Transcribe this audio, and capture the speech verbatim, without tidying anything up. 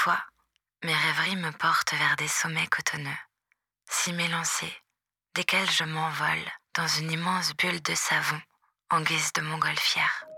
toi, mes rêveries me portent vers des sommets cotonneux, si m'élancés, desquels je m'envole dans une immense bulle de savon en guise de montgolfière.